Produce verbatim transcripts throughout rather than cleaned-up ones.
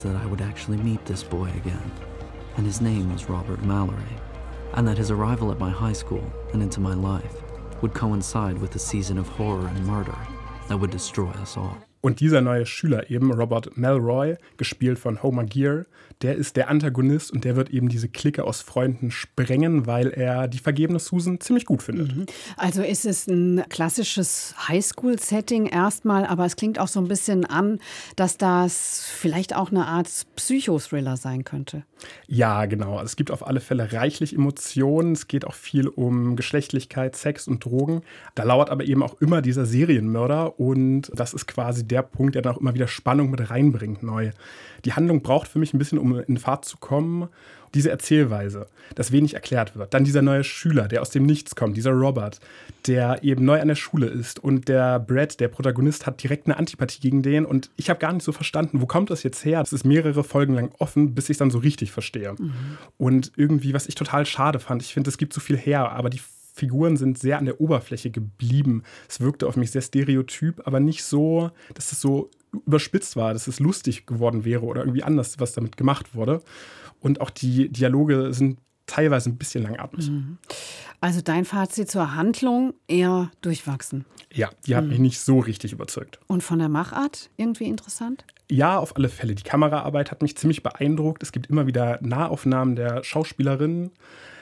that I would actually meet this boy again, and his name was Robert Mallory, and that his arrival at my high school and into my life would coincide with a season of horror and murder that would destroy us all. Und dieser neue Schüler eben, Robert Malroy, gespielt von Homer Gear, der ist der Antagonist und der wird eben diese Clique aus Freunden sprengen, weil er die vergebene Susan ziemlich gut findet. Mhm. Also ist es ein klassisches Highschool-Setting erstmal, aber es klingt auch so ein bisschen an, dass das vielleicht auch eine Art Psychothriller sein könnte. Ja, genau. Es gibt auf alle Fälle reichlich Emotionen. Es geht auch viel um Geschlechtlichkeit, Sex und Drogen. Da lauert aber eben auch immer dieser Serienmörder und das ist quasi der Punkt, der dann auch immer wieder Spannung mit reinbringt neu. Die Handlung braucht für mich ein bisschen, um in Fahrt zu kommen, diese Erzählweise, dass wenig erklärt wird. Dann dieser neue Schüler, der aus dem Nichts kommt, dieser Robert, der eben neu an der Schule ist. Und der Brad, der Protagonist, hat direkt eine Antipathie gegen den. Und ich habe gar nicht so verstanden, wo kommt das jetzt her? Das ist mehrere Folgen lang offen, bis ich es dann so richtig verstehe. Mhm. Und irgendwie, was ich total schade fand, ich finde, es gibt so viel her, aber die Figuren sind sehr an der Oberfläche geblieben. Es wirkte auf mich sehr stereotyp, aber nicht so, dass es so überspitzt war, dass es lustig geworden wäre oder irgendwie anders, was damit gemacht wurde. Und auch die Dialoge sind teilweise ein bisschen langatmig. Also dein Fazit zur Handlung eher durchwachsen? Ja, die hat mhm. mich nicht so richtig überzeugt. Und von der Machart irgendwie interessant? Ja, auf alle Fälle. Die Kameraarbeit hat mich ziemlich beeindruckt. Es gibt immer wieder Nahaufnahmen der Schauspielerinnen,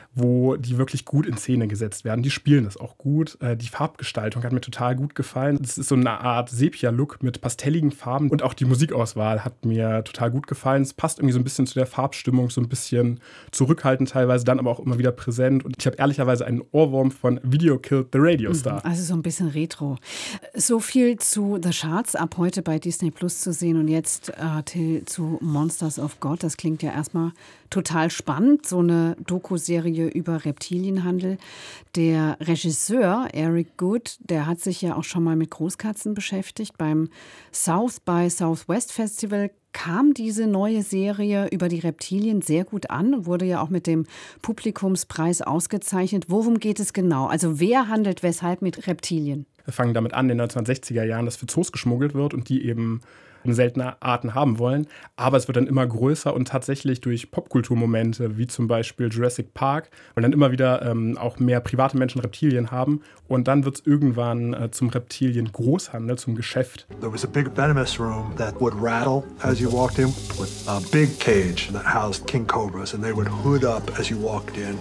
wo die wirklich gut in Szene gesetzt werden. Die spielen das auch gut. Die Farbgestaltung hat mir total gut gefallen. Es ist so eine Art Sepia-Look mit pastelligen Farben und auch die Musikauswahl hat mir total gut gefallen. Es passt irgendwie so ein bisschen zu der Farbstimmung, so ein bisschen zurückhaltend teilweise, dann aber auch immer wieder präsent. Und ich habe ehrlicherweise einen Ohrwurm von Video Killed the Radio Star. Also so ein bisschen Retro. So viel zu The Charts, ab heute bei Disney Plus zu sehen und jetzt äh, Till, zu Monsters of God. Das klingt ja erstmal total spannend, so eine Doku-Serie über Reptilienhandel. Der Regisseur Eric Good, der hat sich ja auch schon mal mit Großkatzen beschäftigt. Beim South by Southwest Festival kam diese neue Serie über die Reptilien sehr gut an, wurde ja auch mit dem Publikumspreis ausgezeichnet. Worum geht es genau? Also wer handelt weshalb mit Reptilien? Wir fangen damit an, in den neunzehnhundertsechziger Jahren, dass für Zoos geschmuggelt wird und die eben seltene Arten haben wollen. Aber es wird dann immer größer und tatsächlich durch Popkulturmomente, wie zum Beispiel Jurassic Park, weil dann immer wieder ähm, auch mehr private Menschen Reptilien haben. Und dann wird es irgendwann äh, zum Reptilien-Großhandel, zum Geschäft. There was a big venomous room that would rattle as you walked in, with a big cage that housed king cobras, and they would hood up as you walked in.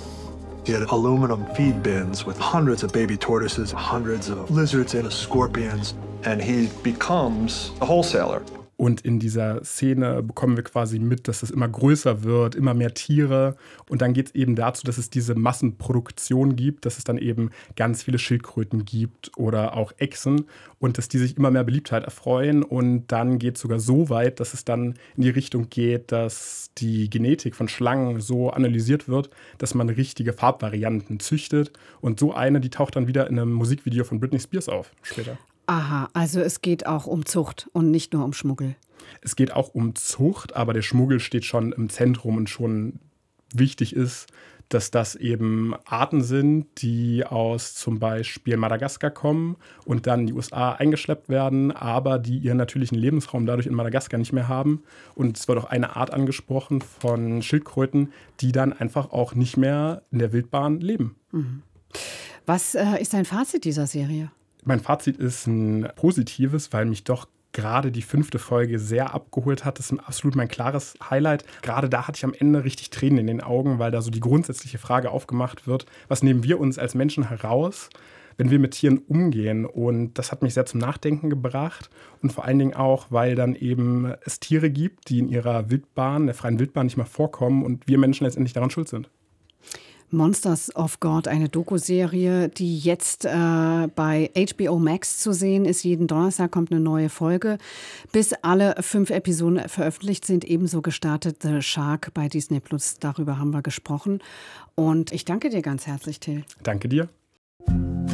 He had aluminum feed bins with hundreds of baby tortoises, hundreds of lizards and scorpions. And he becomes a wholesaler. Und in dieser Szene bekommen wir quasi mit, dass es immer größer wird, immer mehr Tiere. Und dann geht es eben dazu, dass es diese Massenproduktion gibt, dass es dann eben ganz viele Schildkröten gibt oder auch Echsen und dass die sich immer mehr Beliebtheit erfreuen. Und dann geht es sogar so weit, dass es dann in die Richtung geht, dass die Genetik von Schlangen so analysiert wird, dass man richtige Farbvarianten züchtet. Und so eine, die taucht dann wieder in einem Musikvideo von Britney Spears auf später. Aha, also es geht auch um Zucht und nicht nur um Schmuggel. Es geht auch um Zucht, aber der Schmuggel steht schon im Zentrum und schon wichtig ist, dass das eben Arten sind, die aus zum Beispiel Madagaskar kommen und dann in die U S A eingeschleppt werden, aber die ihren natürlichen Lebensraum dadurch in Madagaskar nicht mehr haben. Und es wird auch eine Art angesprochen von Schildkröten, die dann einfach auch nicht mehr in der Wildbahn leben. Mhm. Was äh, ist dein Fazit dieser Serie? Mein Fazit ist ein positives, weil mich doch gerade die fünfte Folge sehr abgeholt hat. Das ist absolut mein klares Highlight. Gerade da hatte ich am Ende richtig Tränen in den Augen, weil da so die grundsätzliche Frage aufgemacht wird, was nehmen wir uns als Menschen heraus, wenn wir mit Tieren umgehen? Und das hat mich sehr zum Nachdenken gebracht. Und vor allen Dingen auch, weil dann eben es Tiere gibt, die in ihrer Wildbahn, der freien Wildbahn nicht mehr vorkommen und wir Menschen letztendlich daran schuld sind. Monsters of God, eine Doku-Serie, die jetzt äh, bei H B O Max zu sehen ist. Jeden Donnerstag kommt eine neue Folge. Bis alle fünf Episoden veröffentlicht sind, ebenso gestartet The Shark bei Disney Plus. Darüber haben wir gesprochen. Und ich danke dir ganz herzlich, Till. Danke dir.